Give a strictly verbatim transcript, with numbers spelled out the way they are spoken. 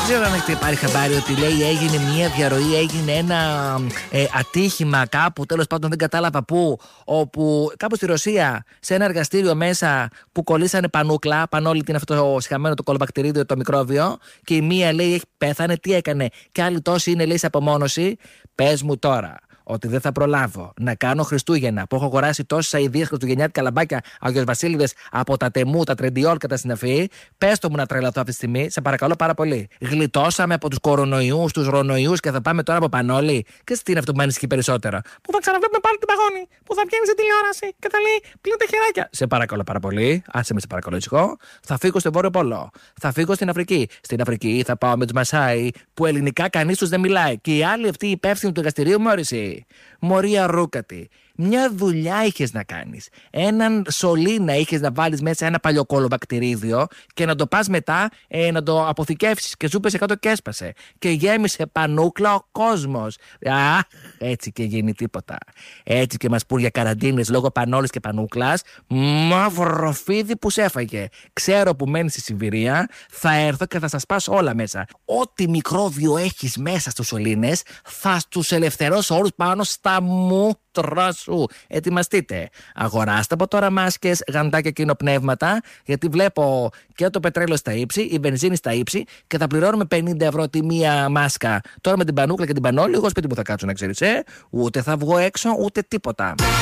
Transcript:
ξέρω αν έχετε πάρει χαμπάρι ότι λέει έγινε μια διαρροή, έγινε ένα ε, ατύχημα κάπου, τέλος πάντων δεν κατάλαβα πού, όπου κάπου στη Ρωσία, σε ένα εργαστήριο μέσα που κολλήσανε πανούκλα, πανόλη είναι αυτό το συχαμένο το κολοβακτηρίδιο, το μικρόβιο, και η μία λέει έχει πέθανε, τι έκανε, και άλλοι τόσοι είναι λέει σε απομόνωση. Πες μου τώρα ότι δεν θα προλάβω να κάνω Χριστούγεννα που έχω αγοράσει τόσες αηδίες χριστουγεννιάτικα λαμπάκια Αγιοσβασίλειδες από τα Τεμού, τα Τρεντιόλ και τα Συναφή. Πες το μου να τρελαθώ αυτή τη στιγμή, σε παρακαλώ πάρα πολύ. Γλιτώσαμε από τους κορονοϊούς, τους ρονοϊούς και θα πάμε τώρα από πανόλη. Και τι είναι αυτό που με ανησυχεί περισσότερα? Που θα ξαναβλέπουμε πάλι την παγόνη, που θα βγαίνει σε τηλεόραση και θα λέει πλύνω τα χεράκια. Σε παρακαλώ πάρα πολύ, άσε με σε παρακαλώ ησυχό. Θα φύγω στο Βόρειο Πόλο. Θα φύγω στην Αφρική. Στην Αφρική θα πάω με τους Μασάι που ελληνικά κανείς τους δεν μιλάει. Και οι άλλοι αυτοί υπεύθυνοι του εργαστηρίου μου όρισε. Μωρία ρούκατη. Μια δουλειά είχες να κάνεις. Έναν σωλήνα είχες να βάλεις μέσα ένα παλιοκολοβακτηρίδιο και να το πας μετά ε, να το αποθηκεύσεις. Και σου πέσε κάτω και έσπασε. Και γέμισε πανούκλα ο κόσμος. Α, έτσι και γίνει τίποτα. Έτσι και μας πούν για καραντίνες λόγω πανόλης και πανούκλας. Μαύρο φίδι που σε έφαγε. Ξέρω που μένεις στη Σιβηρία. Θα έρθω και θα σας πάσω όλα μέσα. Ό,τι μικρόβιο έχεις μέσα στους σωλήνες θα τους ελευθερώσω όλους πάνω στα μούτρα σου. Ετοιμαστείτε. Αγοράστε από τώρα μάσκες, γαντάκια και κοινοπνεύματα, γιατί βλέπω και το πετρέλαιο στα ύψη, η βενζίνη στα ύψη και θα πληρώνουμε πενήντα ευρώ τη μία μάσκα. Τώρα με την πανούκλα και την πανόλη, εγώ σπίτι μου θα κάτσω να ξέρεις, ε. Ούτε θα βγω έξω, ούτε τίποτα.